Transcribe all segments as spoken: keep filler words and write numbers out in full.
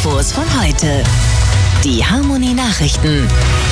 Infos von heute. Die Harmonie Nachrichten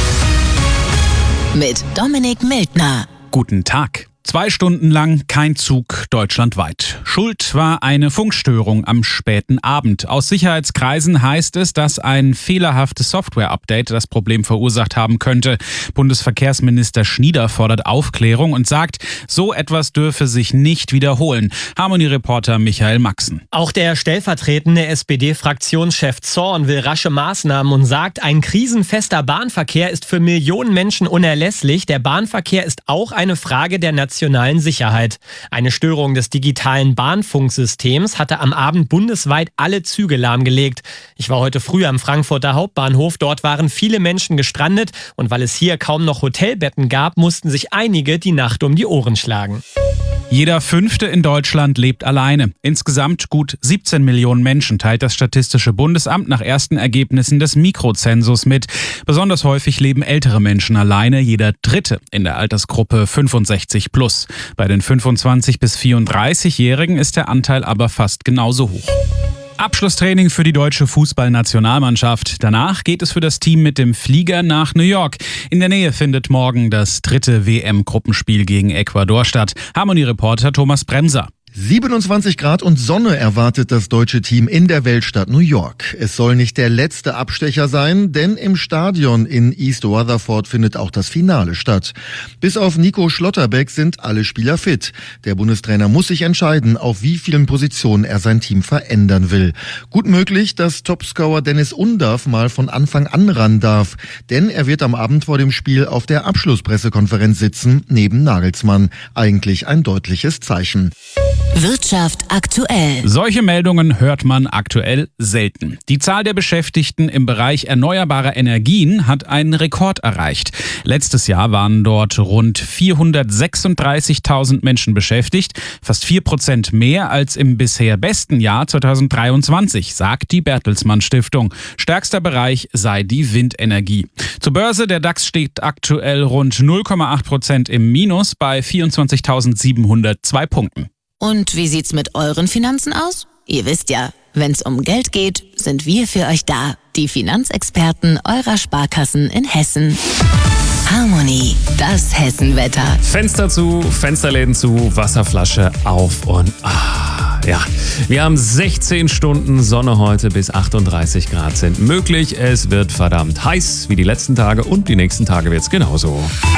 mit Dominik Mildner. Guten Tag. Zwei Stunden lang kein Zug deutschlandweit. Schuld war eine Funkstörung am späten Abend. Aus Sicherheitskreisen heißt es, dass ein fehlerhaftes Software-Update das Problem verursacht haben könnte. Bundesverkehrsminister Schnieder fordert Aufklärung und sagt, so etwas dürfe sich nicht wiederholen. Harmonie-Reporter Michael Maxen. Auch der stellvertretende S P D-Fraktionschef Zorn will rasche Maßnahmen und sagt, ein krisenfester Bahnverkehr ist für Millionen Menschen unerlässlich. Der Bahnverkehr ist auch eine Frage der nationalen Sicherheit. Eine Störung des digitalen Bahnfunksystems hatte am Abend bundesweit alle Züge lahmgelegt. Ich war heute früh am Frankfurter Hauptbahnhof. Dort waren viele Menschen gestrandet und weil es hier kaum noch Hotelbetten gab, mussten sich einige die Nacht um die Ohren schlagen. Jeder Fünfte in Deutschland lebt alleine. Insgesamt gut siebzehn Millionen Menschen teilt das Statistische Bundesamt nach ersten Ergebnissen des Mikrozensus mit. Besonders häufig leben ältere Menschen alleine, jeder Dritte in der Altersgruppe fünfundsechzig plus. Bei den fünfundzwanzig- bis vierunddreißigjährigen ist der Anteil aber fast genauso hoch. Abschlusstraining für die deutsche Fußballnationalmannschaft. Danach geht es für das Team mit dem Flieger nach New York. In der Nähe findet morgen das dritte W M-Gruppenspiel gegen Ecuador statt. Harmonie-Reporter Thomas Bremser. siebenundzwanzig Grad und Sonne erwartet das deutsche Team in der Weltstadt New York. Es soll nicht der letzte Abstecher sein, denn im Stadion in East Rutherford findet auch das Finale statt. Bis auf Nico Schlotterbeck sind alle Spieler fit. Der Bundestrainer muss sich entscheiden, auf wie vielen Positionen er sein Team verändern will. Gut möglich, dass Topscorer Dennis Undav mal von Anfang an ran darf, denn er wird am Abend vor dem Spiel auf der Abschlusspressekonferenz sitzen, neben Nagelsmann. Eigentlich ein deutliches Zeichen. Wirtschaft aktuell. Solche Meldungen hört man aktuell selten. Die Zahl der Beschäftigten im Bereich erneuerbarer Energien hat einen Rekord erreicht. Letztes Jahr waren dort rund vierhundertsechsunddreißigtausend Menschen beschäftigt, fast vier Prozent mehr als im bisher besten Jahr zweitausenddreiundzwanzig, sagt die Bertelsmann Stiftung. Stärkster Bereich sei die Windenergie. Zur Börse, der DAX steht aktuell rund null Komma acht Prozent im Minus bei vierundzwanzigtausendsiebenhundertzwei Punkten. Und wie sieht's mit euren Finanzen aus? Ihr wisst ja, wenn's um Geld geht, sind wir für euch da. Die Finanzexperten eurer Sparkassen in Hessen. Harmonie, das Hessenwetter. Fenster zu, Fensterläden zu, Wasserflasche auf und ah, ja. Wir haben sechzehn Stunden Sonne heute, bis achtunddreißig Grad sind möglich. Es wird verdammt heiß wie die letzten Tage und die nächsten Tage wird's genauso.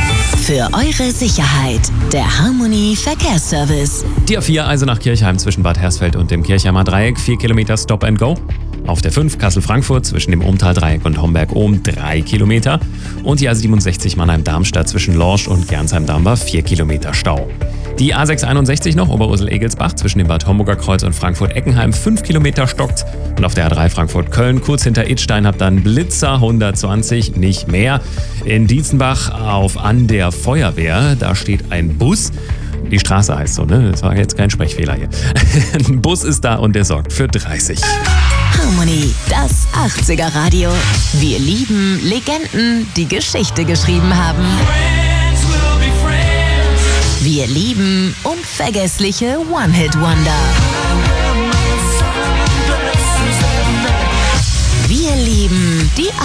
Für eure Sicherheit, der Harmonie Verkehrsservice. Die A vier Eisenach-Kirchheim zwischen Bad Hersfeld und dem Kirchheimer Dreieck, vier Kilometer Stop and Go. Auf der fünf Kassel-Frankfurt zwischen dem Umtal-Dreieck und Homberg-Ohm drei Kilometer. Und die A siebenundsechzig Mannheim-Darmstadt zwischen Lorsch und Gernsheim-Damm war vier Kilometer Stau. Die A sechshunderteinundsechzig noch Oberursel-Egelsbach zwischen dem Bad Homburger Kreuz und Frankfurt-Eckenheim fünf Kilometer stockt. Und auf der A drei Frankfurt-Köln kurz hinter Idstein habt dann Blitzer hundertzwanzig, nicht mehr. In Dietzenbach auf An der Feuerwehr, da steht ein Bus. Die Straße heißt so, ne? Das war jetzt kein Sprechfehler hier. Ein Bus ist da und der sorgt für dreißig. Harmonie, das achtziger-Radio. Wir lieben Legenden, die Geschichte geschrieben haben. Wir lieben unvergessliche One-Hit-Wonder. Wir lieben die